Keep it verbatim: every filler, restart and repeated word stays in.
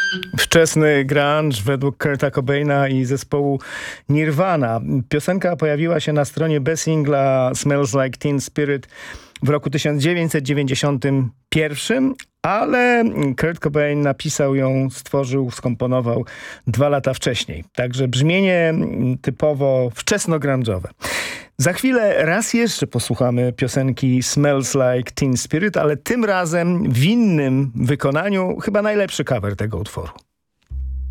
Wczesny grunge według Kurta Cobaina i zespołu Nirvana. Piosenka pojawiła się na stronie B singla Smells Like Teen Spirit w roku tysiąc dziewięćset dziewięćdziesiątym pierwszym, ale Kurt Cobain napisał ją, stworzył, skomponował dwa lata wcześniej. Także brzmienie typowo wczesno-grunge'owe. Za chwilę raz jeszcze posłuchamy piosenki Smells Like Teen Spirit, ale tym razem w innym wykonaniu, chyba najlepszy cover tego utworu.